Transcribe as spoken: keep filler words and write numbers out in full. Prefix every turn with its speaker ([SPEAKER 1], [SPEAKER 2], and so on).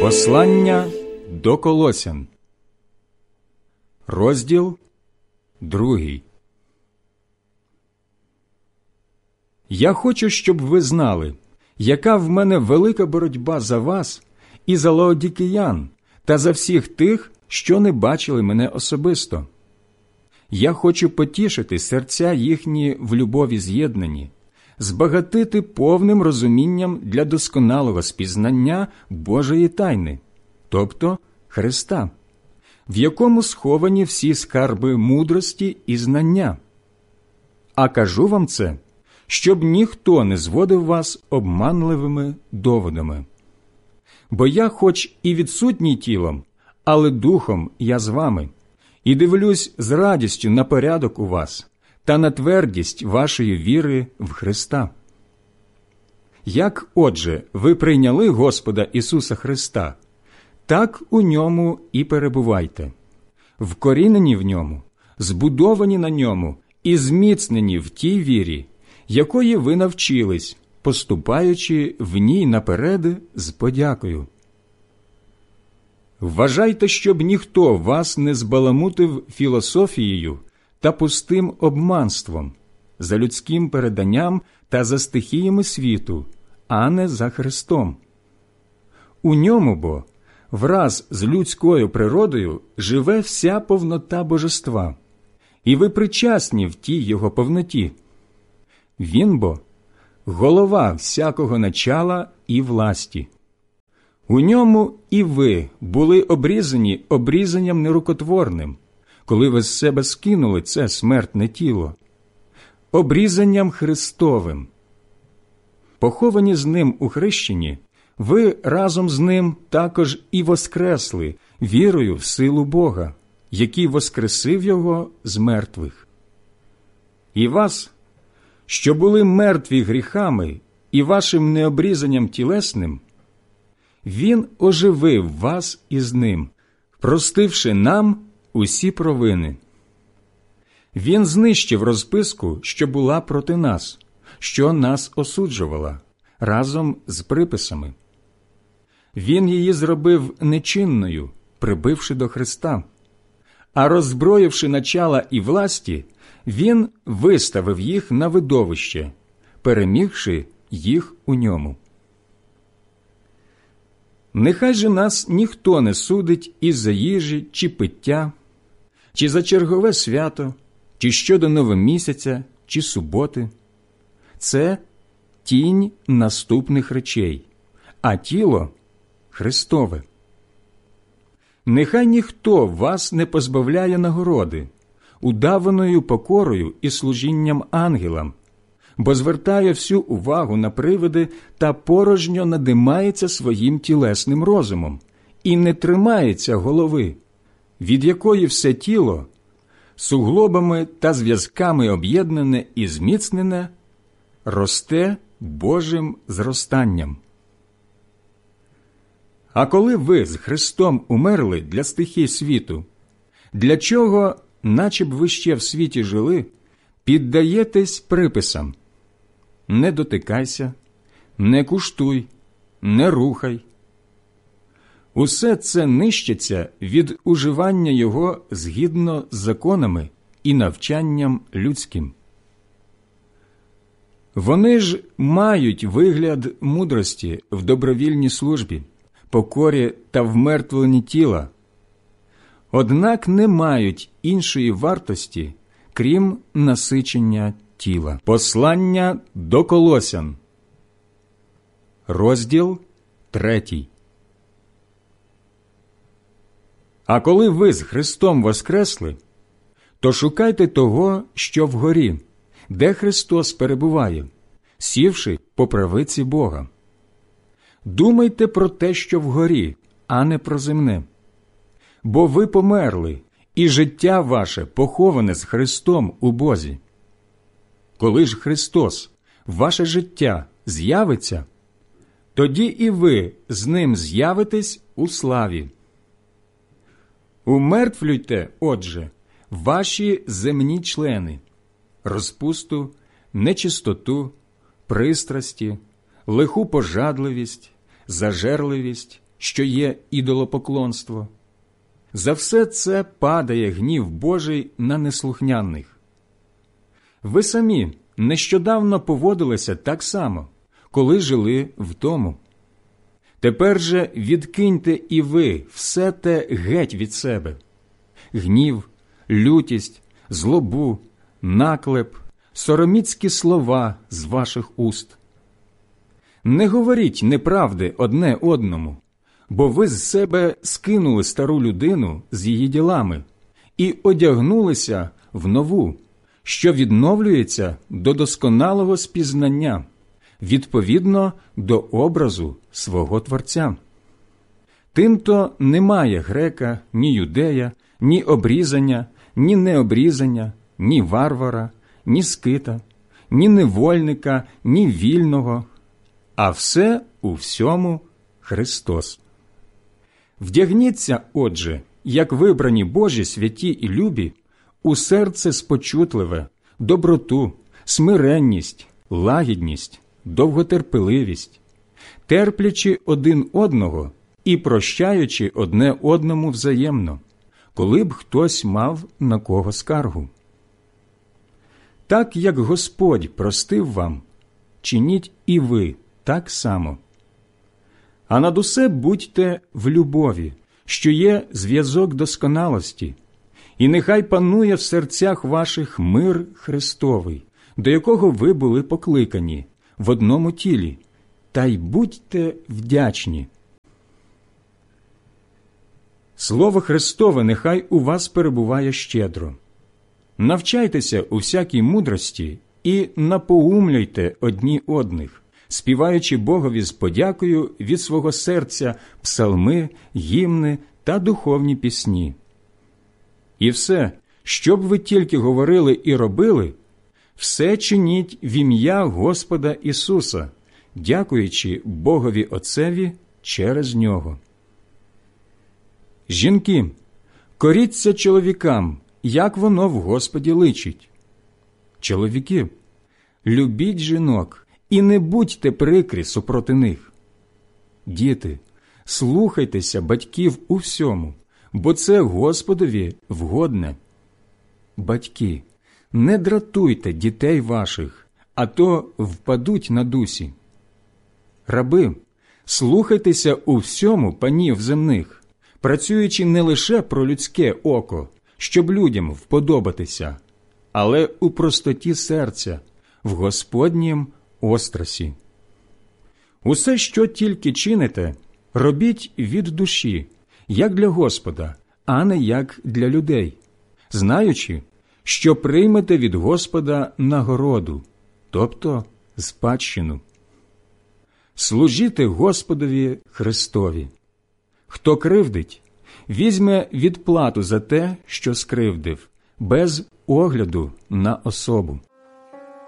[SPEAKER 1] Послання до Колосян, розділ другий. Я хочу, щоб ви знали, яка в мене велика боротьба за вас і за лаодікиян, та за всіх тих, що не бачили мене особисто. Я хочу потішити серця їхні в любові з'єднані, збагатити повним розумінням для досконалого спізнання Божої тайни, тобто Христа, в якому сховані всі скарби мудрості і знання. А кажу вам це, щоб ніхто не зводив вас обманливими доводами. Бо я хоч і відсутній тілом, але духом я з вами, і дивлюсь з радістю на порядок у вас та на твердість вашої віри в Христа. Як, отже, ви прийняли Господа Ісуса Христа, так у Ньому і перебувайте, вкорінені в Ньому, збудовані на Ньому і зміцнені в тій вірі, якої ви навчились, поступаючи в ній наперед з подякою. Вважайте, щоб ніхто вас не збаламутив філософією та пустим обманством, за людським переданням та за стихіями світу, а не за Христом. У ньому бо враз з людською природою живе вся повнота божества, і ви причасні в тій його повноті. Він бо голова всякого начала і власті. У ньому і ви були обрізані обрізанням нерукотворним, коли ви з себе скинули це смертне тіло, обрізанням Христовим. Поховані з ним у хрещенні, ви разом з ним також і воскресли вірою в силу Бога, який воскресив його з мертвих. І вас, що були мертві гріхами і вашим необрізанням тілесним, Він оживив вас із ним, простивши нам усі провини. Він знищив розписку, що була проти нас, що нас осуджувала, разом з приписами. Він її зробив нечинною, прибивши до Христа, а роззброївши начала і власті, Він виставив їх на видовище, перемігши їх у ньому. Нехай же нас ніхто не судить із-за їжі чи пиття, чи за чергове свято, чи щодо новомісяця, чи суботи. Це тінь наступних речей, а тіло – Христове. Нехай ніхто вас не позбавляє нагороди, удаваною покорою і служінням ангелам, бо звертає всю увагу на привиди та порожньо надимається своїм тілесним розумом і не тримається голови, від якої все тіло, суглобами та зв'язками об'єднане і зміцнене, росте Божим зростанням. А коли ви з Христом умерли для стихій світу, для чого, наче б ви ще в світі жили, піддаєтесь приписам: не дотикайся, не куштуй, не рухай. Усе це нищиться від уживання його згідно з законами і навчанням людським. Вони ж мають вигляд мудрості в добровільній службі, покорі та вмертвленні тіла, однак не мають іншої вартості, крім насичення тіла. Послання до Колосян, розділ третій. А коли ви з Христом воскресли, то шукайте того, що вгорі, де Христос перебуває, сівши по правиці Бога. Думайте про те, що вгорі, а не про земне. Бо ви померли, і життя ваше поховане з Христом у Бозі. Коли ж Христос, ваше життя, з'явиться, тоді і ви з Ним з'явитесь у славі. Умертвлюйте, отже, ваші земні члени, розпусту, нечистоту, пристрасті, лиху пожадливість, зажерливість, що є ідолопоклонство. За все це падає гнів Божий на неслухняних. Ви самі нещодавно поводилися так само, коли жили в тому. Тепер же відкиньте і ви все те геть від себе: гнів, лютість, злобу, наклеп, сороміцькі слова з ваших уст. Не говоріть неправди одне одному, бо ви з себе скинули стару людину з її ділами і одягнулися в нову, що відновлюється до досконалого спізнання, відповідно до образу свого Творця. Тимто немає грека, ні юдея, ні обрізання, ні необрізання, ні варвара, ні скита, ні невольника, ні вільного, а все у всьому Христос. Вдягніться, отже, як вибрані Божі святі і любі, у серце спочутливе, доброту, смиренність, лагідність, довготерпеливість, терплячи один одного і прощаючи одне одному взаємно, коли б хтось мав на кого скаргу. Так, як Господь простив вам, чиніть і ви так само. А над усе будьте в любові, що є зв'язок досконалості, і нехай панує в серцях ваших мир Христовий, до якого ви були покликані в одному тілі, та й будьте вдячні. Слово Христове нехай у вас перебуває щедро. Навчайтеся у всякій мудрості і напоумляйте одні одних, співаючи Богові з подякою від свого серця псалми, гімни та духовні пісні. І все, що б ви тільки говорили і робили, все чиніть в ім'я Господа Ісуса, дякуючи Богові Отцеві через Нього. Жінки, коріться чоловікам, як воно в Господі личить. Чоловіки, любіть жінок і не будьте прикрі супроти них. Діти, слухайтеся батьків у всьому, бо це Господові вгодне. Батьки, не дратуйте дітей ваших, а то впадуть на дусі. Раби, слухайтеся у всьому панів земних, працюючи не лише про людське око, щоб людям вподобатися, але у простоті серця, в Господнім острасі. Усе, що тільки чините, робіть від душі, як для Господа, а не як для людей, знаючи, що приймете від Господа нагороду, тобто спадщину. Служіте Господові Христові. Хто кривдить, візьме відплату за те, що скривдив, без огляду на особу.